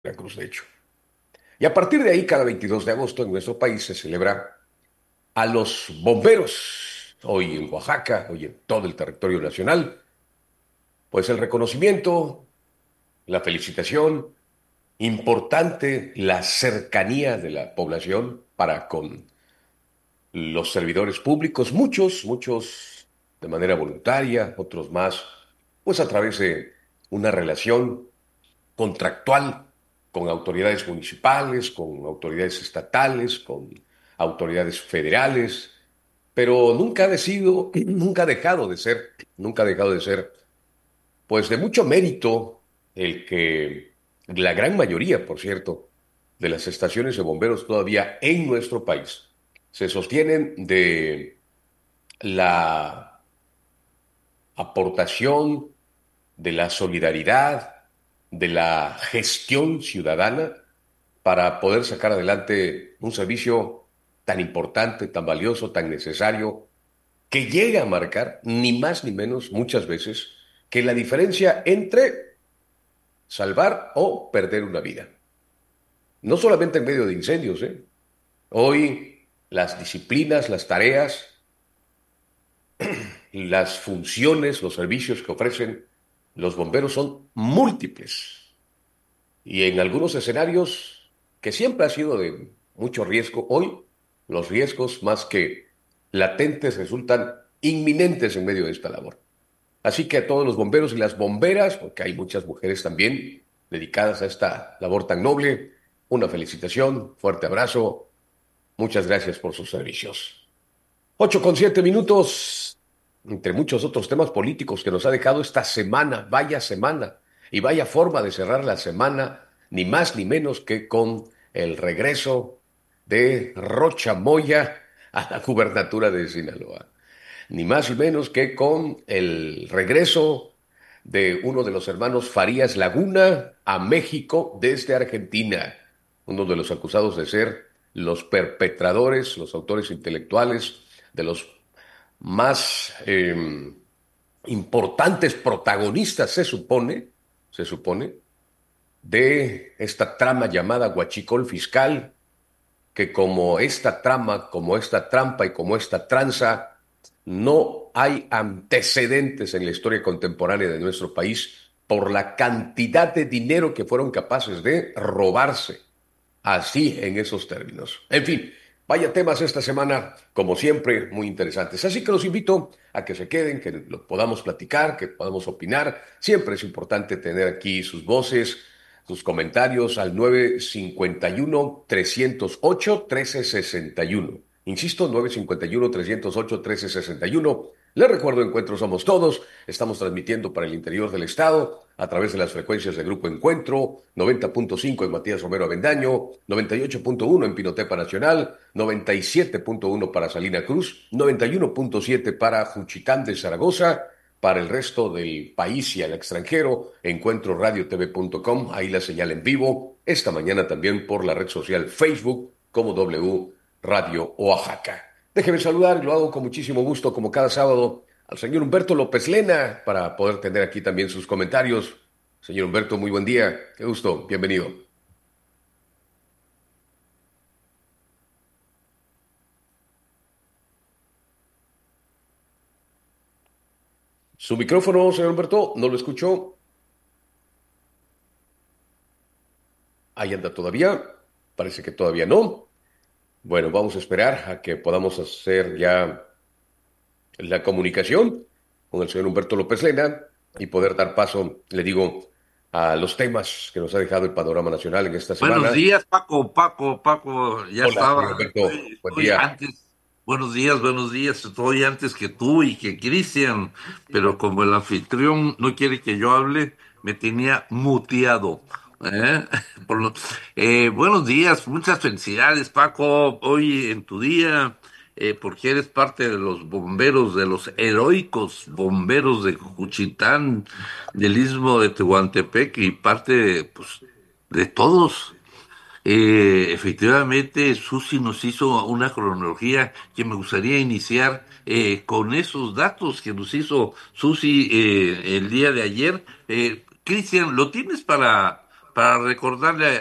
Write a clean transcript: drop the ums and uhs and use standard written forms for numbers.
Veracruz, de hecho. Y a partir de ahí, cada 22 de agosto en nuestro país se celebra a los bomberos. Hoy en Oaxaca, hoy en todo el territorio nacional, pues el reconocimiento, la felicitación, importante la cercanía de la población para con los servidores públicos, muchos de manera voluntaria, otros más, pues a través de una relación contractual con autoridades municipales, con autoridades estatales, con autoridades federales, pero nunca ha dejado de ser, nunca ha dejado de ser, pues de mucho mérito el que la gran mayoría, por cierto, de las estaciones de bomberos todavía en nuestro país se sostienen de la aportación, de la solidaridad, de la gestión ciudadana para poder sacar adelante un servicio tan importante, tan valioso, tan necesario, que llega a marcar, ni más ni menos, muchas veces, que la diferencia entre salvar o perder una vida. No solamente en medio de incendios, ¿eh? Hoy las disciplinas, las tareas, las funciones, los servicios que ofrecen los bomberos son múltiples y en algunos escenarios que siempre ha sido de mucho riesgo, hoy los riesgos más que latentes resultan inminentes en medio de esta labor. Así que a todos los bomberos y las bomberas, porque hay muchas mujeres también dedicadas a esta labor tan noble, una felicitación, fuerte abrazo, muchas gracias por sus servicios. 8:07, entre muchos otros temas políticos que nos ha dejado esta semana, y vaya forma de cerrar la semana, ni más ni menos que con el regreso de Rocha Moya a la gubernatura de Sinaloa. Ni más ni menos que con el regreso de uno de los hermanos Farías Laguna a México desde Argentina, uno de los acusados de ser los perpetradores, los autores intelectuales de los más importantes protagonistas, se supone, de esta trama llamada Huachicol Fiscal, que como esta trama, como esta trampa y como esta tranza, no hay antecedentes en la historia contemporánea de nuestro país por la cantidad de dinero que fueron capaces de robarse, así en esos términos. En fin, vaya temas esta semana, como siempre, muy interesantes. Así que los invito a que se queden, que lo podamos platicar, que podamos opinar. Siempre es importante tener aquí sus voces, sus comentarios al 951-308-1361. Insisto, 951-308-1361. Les recuerdo, Encuentro Somos Todos. Estamos transmitiendo para el interior del estado a través de las frecuencias de Grupo Encuentro, 90.5 en Matías Romero Avendaño, 98.1 en Pinotepa Nacional, 97.1 para Salina Cruz, 91.7 para Juchitán de Zaragoza, para el resto del país y al extranjero, encuentroradiotv.com, ahí la señal en vivo, esta mañana también por la red social Facebook como W Radio Oaxaca. Déjeme saludar y lo hago con muchísimo gusto, como cada sábado, al señor Humberto López Lena, para poder tener aquí también sus comentarios. Señor Humberto, muy buen día, qué gusto, bienvenido. Su micrófono, señor Humberto, no lo escucho. Ahí anda todavía, parece que todavía no. Bueno, vamos a esperar a que podamos hacer ya la comunicación con el señor Humberto López Lena y poder dar paso, le digo, a los temas que nos ha dejado el panorama nacional en esta Buenos semana. días, Paco, ya Hola, estaba, señor Humberto, buen estoy día. antes, buenos días, estoy antes que tú y que Cristian, pero como el anfitrión no quiere que yo hable, me tenía muteado. ¿Eh? Buenos días, muchas felicidades, Paco, hoy en tu día, porque eres parte de los bomberos, de los heroicos bomberos de Juchitán, del Istmo de Tehuantepec y parte, pues, de todos. Efectivamente, Susi nos hizo una cronología que me gustaría iniciar con esos datos que nos hizo Susi el día de ayer. Cristian, ¿lo tienes para recordarle